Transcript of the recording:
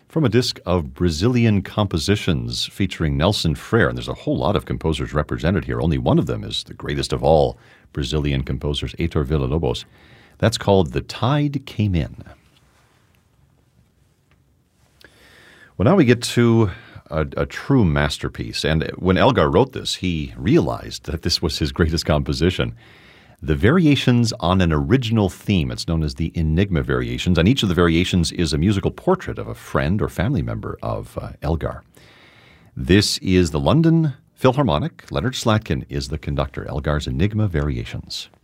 from a disc of Brazilian compositions featuring Nelson Freire. And there's a whole lot of composers represented here. Only one of them is the greatest of all Brazilian composers, Heitor Villa-Lobos. That's called The Tide Came In. Well, now we get to a true masterpiece. And when Elgar wrote this, he realized that this was his greatest composition. The Variations on an Original Theme. It's known as the Enigma Variations. And each of the variations is a musical portrait of a friend or family member of Elgar. This is the London Philharmonic. Leonard Slatkin is the conductor. Elgar's Enigma Variations.